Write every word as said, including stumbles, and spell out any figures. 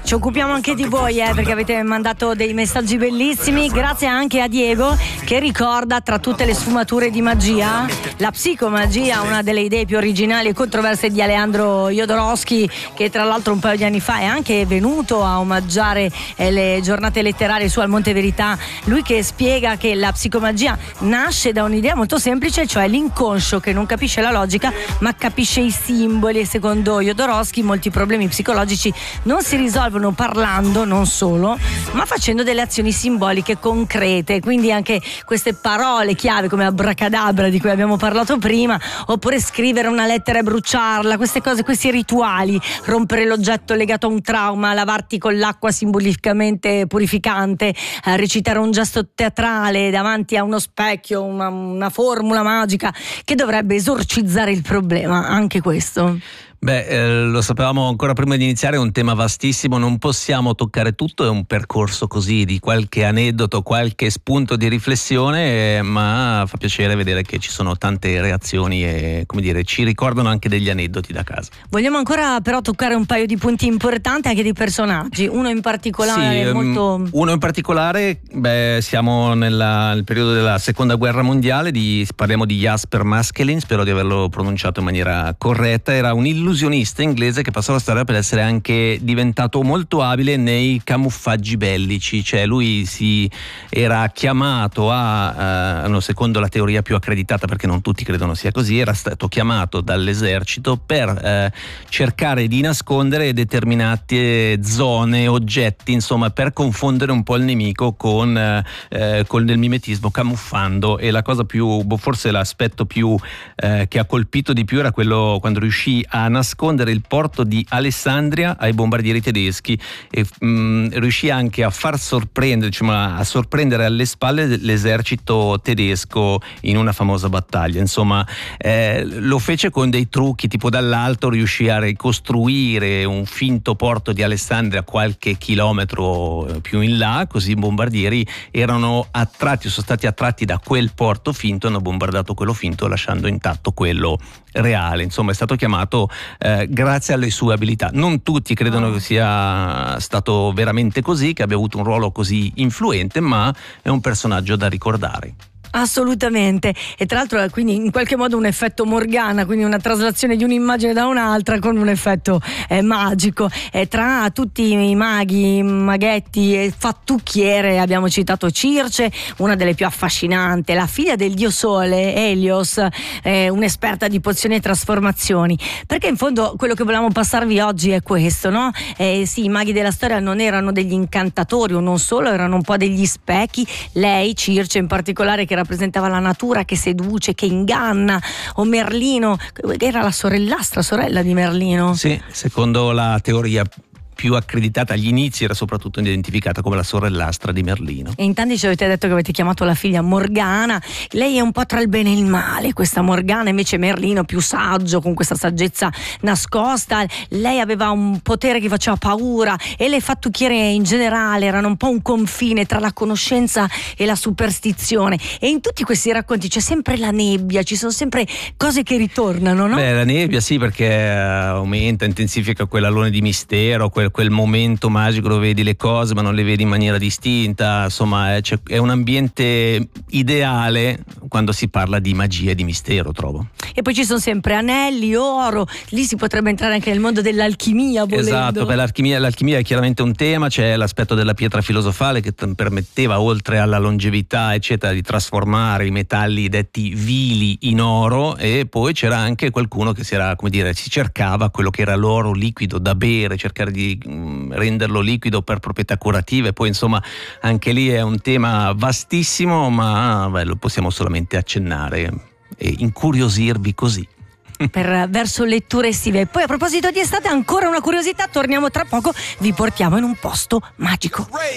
Ci occupiamo anche di voi, eh, perché avete mandato dei messaggi bellissimi. Grazie anche a Diego che ricorda, tra tutte le sfumature di magia, la psicomagia, una delle idee più originali e controverse di Aleandro Jodorowsky, che tra l'altro un paio di anni fa è anche venuto a omaggiare eh, le giornate letterarie su Al Monte Verità. Lui che spiega che la psicomagia nasce da un'idea molto semplice, cioè l'inconscio che non capisce la logica ma capisce i simboli, e secondo Jodorowsky molti problemi psicologici non si risolvono parlando, non solo, ma facendo delle azioni simboliche concrete. Quindi anche queste parole chiave come abracadabra di cui abbiamo parlato prima, oppure scrivere una lettera e bruciarla, queste cose, questi rituali, rompere l'oggetto legato a un trauma, lavarti con l'acqua simbolicamente purificante, eh, recitare un gesto teatrale davanti a uno specchio, una, una formula magica che dovrebbe esorcizzare il problema, anche questo. Beh, eh, lo sapevamo ancora prima di iniziare, è un tema vastissimo, non possiamo toccare tutto, è un percorso così di qualche aneddoto, qualche spunto di riflessione, eh, ma fa piacere vedere che ci sono tante reazioni e, come dire, ci ricordano anche degli aneddoti da casa. Vogliamo ancora però toccare un paio di punti importanti anche di personaggi, uno in particolare sì, molto... Uno in particolare, beh, siamo nella, nel periodo della seconda guerra mondiale, di, parliamo di Jasper Maskelin, spero di averlo pronunciato in maniera corretta, era un illusionista inglese che passò la storia per essere anche diventato molto abile nei camuffaggi bellici, cioè lui si era chiamato a, uh, no, secondo la teoria più accreditata, perché non tutti credono sia così, era stato chiamato dall'esercito per uh, cercare di nascondere determinate zone, oggetti, insomma per confondere un po' il nemico con, uh, uh, con del mimetismo, camuffando. E la cosa più, forse l'aspetto più uh, che ha colpito di più era quello quando riuscì a nascondere il porto di Alessandria ai bombardieri tedeschi e mh, riuscì anche a far sorprendere, diciamo, a sorprendere alle spalle l'esercito tedesco in una famosa battaglia. Insomma, eh, lo fece con dei trucchi, tipo dall'alto riuscì a ricostruire un finto porto di Alessandria qualche chilometro più in là, così i bombardieri erano attratti, sono stati attratti da quel porto finto e hanno bombardato quello finto lasciando intatto quello reale. Insomma, è stato chiamato eh, grazie alle sue abilità. Non tutti credono oh. che sia stato veramente così, che abbia avuto un ruolo così influente, ma è un personaggio da ricordare. Assolutamente, e tra l'altro è quindi in qualche modo un effetto Morgana, quindi una traslazione di un'immagine da un'altra con un effetto eh, magico. E tra tutti i maghi, maghetti e fattucchiere abbiamo citato Circe, una delle più affascinanti, la figlia del dio Sole, Helios, eh, un'esperta di pozioni e trasformazioni, perché in fondo quello che volevamo passarvi oggi è questo, no? Eh, sì, i maghi della storia non erano degli incantatori o non solo, erano un po' degli specchi. Lei, Circe in particolare, che rappresentava la natura che seduce, che inganna, o Merlino, che era la sorellastra sorella di Merlino. Sì, secondo la teoria più accreditata agli inizi era soprattutto identificata come la sorellastra di Merlino. E in tanti ci avete detto che avete chiamato la figlia Morgana. Lei è un po' tra il bene e il male, questa Morgana, invece Merlino più saggio, con questa saggezza nascosta. Lei aveva un potere che faceva paura, e le fattucchiere in generale erano un po' un confine tra la conoscenza e la superstizione. E in tutti questi racconti c'è sempre la nebbia, ci sono sempre cose che ritornano, no? Beh, la nebbia sì, perché aumenta, intensifica quell'alone di mistero, quel quel momento magico dove vedi le cose ma non le vedi in maniera distinta. Insomma, è, è un ambiente ideale quando si parla di magia e di mistero, trovo. E poi ci sono sempre anelli, oro, lì si potrebbe entrare anche nel mondo dell'alchimia, volendo. Esatto, per l'alchimia, l'alchimia è chiaramente un tema, c'è l'aspetto della pietra filosofale che t- permetteva, oltre alla longevità eccetera, di trasformare i metalli detti vili in oro, e poi c'era anche qualcuno che si era, come dire, si cercava quello che era l'oro liquido da bere, cercare di renderlo liquido per proprietà curative. Poi insomma anche lì è un tema vastissimo, ma beh, lo possiamo solamente accennare e incuriosirvi così per verso letture estive. E poi a proposito di estate, ancora una curiosità, torniamo tra poco, vi portiamo in un posto magico.